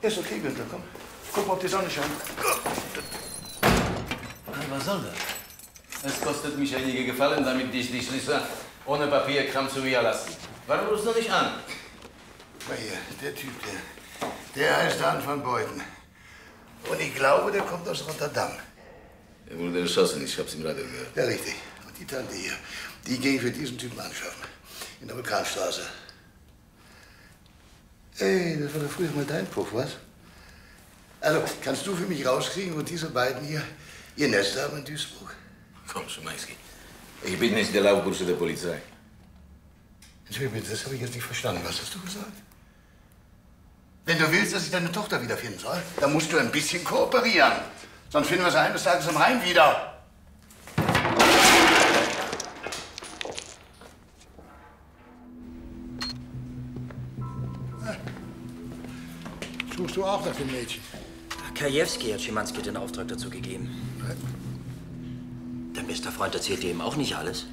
Ist okay, Günther, komm. Guck mal, ob die Sonne scheint. Was soll das? Es kostet mich einige Gefallen, damit ich die Schlüssel ohne Papierkram zu mir lasse. Warum rufst du nicht an? Na hier, der Typ, der heißt Dan van Beuten. Und ich glaube, der kommt aus Rotterdam. Er wurde erschossen, ich hab's im Radio gehört. Ja, richtig. Und die Tante hier, die ging für diesen Typen anschaffen. In der Vulkanstraße. Ey, das war doch früher mal dein Puff, was? Also, kannst du für mich rauskriegen, wo diese beiden hier ihr Nest haben in Duisburg? Komm, Schumański. Ich bin nicht der Laufbursche der Polizei. Entschuldigung, das habe ich jetzt nicht verstanden. Was hast du gesagt? Wenn du willst, dass ich deine Tochter wiederfinden soll, dann musst du ein bisschen kooperieren. Sonst finden wir sie eines Tages am Rhein wieder. Suchst du auch nach dem Mädchen? Krajewski hat Schimanski den Auftrag dazu gegeben. Dein bester Freund erzählt dir eben auch nicht alles.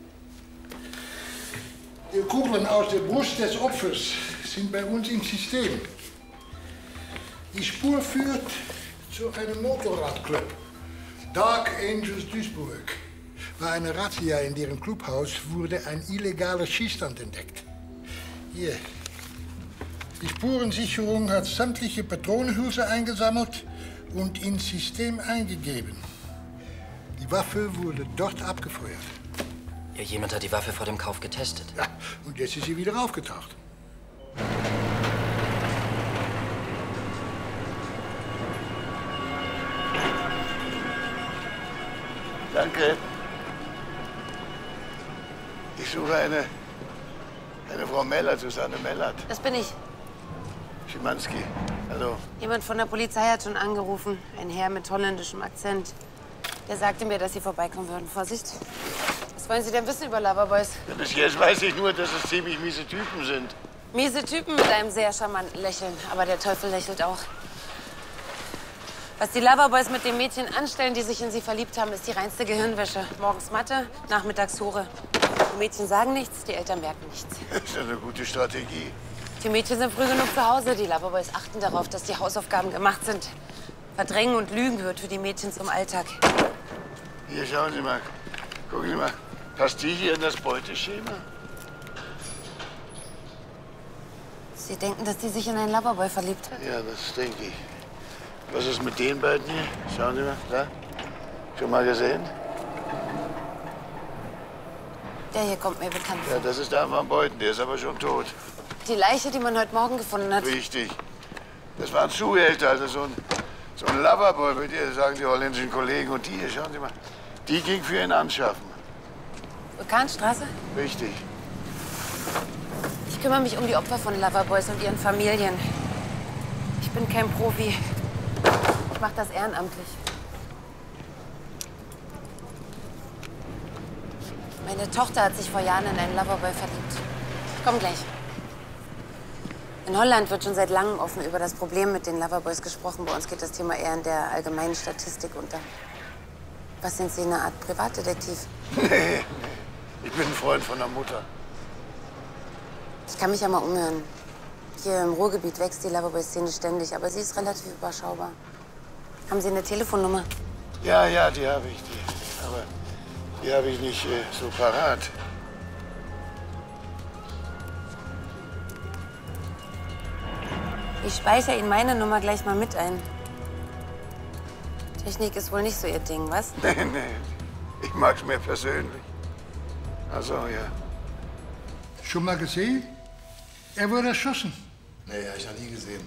Die Kugeln aus der Brust des Opfers sind bei uns im System. Die Spur führt zu einem Motorradclub. Dark Angels Duisburg. Bei einer Razzia in deren Clubhaus wurde ein illegaler Schießstand entdeckt. Hier. Die Spurensicherung hat sämtliche Patronenhülse eingesammelt und ins System eingegeben. Die Waffe wurde dort abgefeuert. Ja, jemand hat die Waffe vor dem Kauf getestet. Ja, und jetzt ist sie wieder aufgetaucht. Danke. Ich suche eine Frau Mellert, Susanne Mellert. Das bin ich. Schimanski, hallo. Jemand von der Polizei hat schon angerufen. Ein Herr mit holländischem Akzent. Der sagte mir, dass Sie vorbeikommen würden. Vorsicht. Was wollen Sie denn wissen über Loverboys? Ja, bis jetzt weiß ich nur, dass es ziemlich miese Typen sind. Miese Typen mit einem sehr charmanten Lächeln. Aber der Teufel lächelt auch. Was die Loverboys mit den Mädchen anstellen, die sich in sie verliebt haben, ist die reinste Gehirnwäsche. Morgens Mathe, nachmittags Hure. Die Mädchen sagen nichts, die Eltern merken nichts. Das ist eine gute Strategie. Die Mädchen sind früh genug zu Hause. Die Loverboys achten darauf, dass die Hausaufgaben gemacht sind. Verdrängen und Lügen gehört für die Mädchen zum Alltag. Hier, schauen Sie mal. Gucken Sie mal. Passt die hier in das Beuteschema? Sie denken, dass die sich in einen Loverboy verliebt hat? Ja, das denke ich. Was ist mit den beiden hier? Schauen Sie mal, da. Schon mal gesehen? Der hier kommt mir bekannt vor. Ja, das ist Dan van Beuten, der ist aber schon tot. Die Leiche, die man heute Morgen gefunden hat. Richtig. Das war ein Zuhälter, also so ein Loverboy, bei dir sagen die holländischen Kollegen. Und die hier, schauen Sie mal, die ging für ihn anschaffen. Vulkanstraße? Richtig. Ich kümmere mich um die Opfer von Loverboys und ihren Familien. Ich bin kein Profi. Ich mache das ehrenamtlich. Meine Tochter hat sich vor Jahren in einen Loverboy verliebt. Ich komm gleich. In Holland wird schon seit langem offen über das Problem mit den Loverboys gesprochen. Bei uns geht das Thema eher in der allgemeinen Statistik unter. Was sind Sie, eine Art Privatdetektiv? Nee, ich bin ein Freund von der Mutter. Ich kann mich ja mal umhören. Hier im Ruhrgebiet wächst die Loverboy-Szene ständig, aber sie ist relativ überschaubar. Haben Sie eine Telefonnummer? Ja, die habe ich. Aber die habe ich nicht so parat. Ich speichere Ihnen meine Nummer gleich mal mit ein. Technik ist wohl nicht so Ihr Ding, was? Nee. Ich mag's mehr persönlich. Ach so, ja. Schon mal gesehen? Er wurde erschossen. Nee, habe ich noch nie gesehen.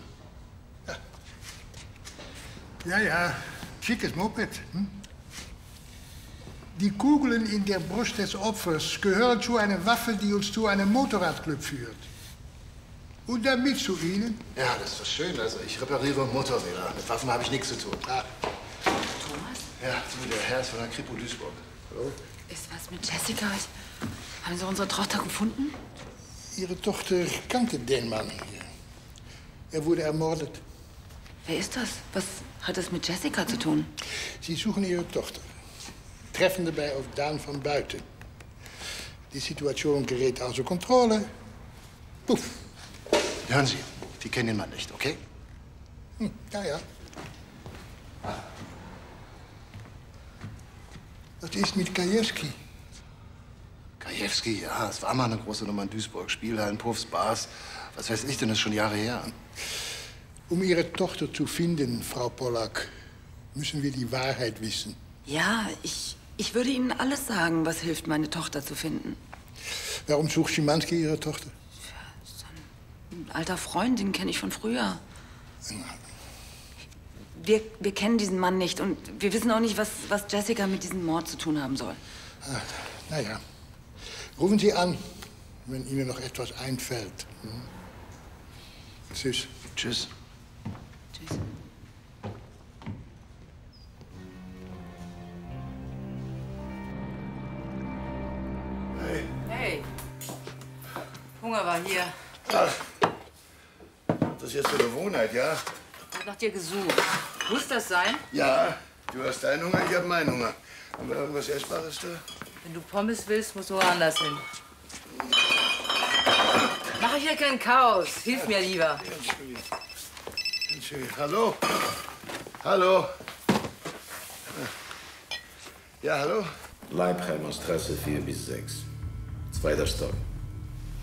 Ja, schickes Moped. Hm? Die Kugeln in der Brust des Opfers gehören zu einer Waffe, die uns zu einem Motorradclub führt. Und damit zu Ihnen? Ja, das ist doch schön. Also ich repariere Motorräder. Mit Waffen habe ich nichts zu tun. Ah. Thomas? Ja, du, der Herr ist von der Kripo Duisburg. Hallo? Ist was mit Jessica? Haben Sie unsere Tochter gefunden? Ihre Tochter kannte den Mann hier. Er wurde ermordet. Wer ist das? Was hat es mit Jessica zu tun? Sie suchen Ihre Tochter. Treffen dabei auf Dan van Beuten. Die Situation gerät außer Kontrolle. Puff. Hören Sie, Sie kennen den Mann nicht, okay? Ja. Was ist mit Gajewski? Gajewski, ja, es war mal eine große Nummer in Duisburg. Spielhallen, Puffs, Bars. Was weiß ich denn, das ist schon Jahre her. Um Ihre Tochter zu finden, Frau Pollack, müssen wir die Wahrheit wissen. Ja, ich würde Ihnen alles sagen, was hilft, meine Tochter zu finden. Warum sucht Schimanski Ihre Tochter? Ein alter Freund, den kenne ich von früher. Wir kennen diesen Mann nicht und wir wissen auch nicht, was Jessica mit diesem Mord zu tun haben soll. Naja, rufen Sie an, wenn Ihnen noch etwas einfällt. Tschüss. Tschüss. Tschüss. Hey. Hunger war hier. Ach, das ist jetzt so eine Gewohnheit, ja? Ich hab nach dir gesucht. Muss das sein? Ja, du hast deinen Hunger, ich hab meinen Hunger. Haben wir irgendwas Essbares da? Wenn du Pommes willst, musst du woanders hin. Mach hier kein Chaos. Hilf mir lieber. Entschuldigung. Hallo? Hallo? Ja, hallo? Leipheimer Straße 4 bis 6. Zweiter Stock.